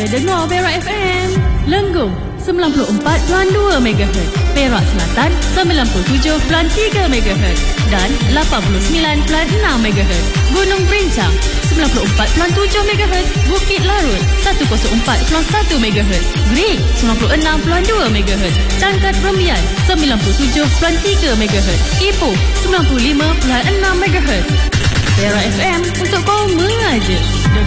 je dengar Perak FM. Lenggong 94.2 MHz, Perak Selatan 97.3 MHz dan 89.6 MHz. Gunung Berincang 94.7 MHz, Bukit Larut 104.1 MHz, Great 96.2 MHz, Cangkat Permian 97.3 MHz, Ipoh 95.6 MHz. Perak FM untuk kau mengaja.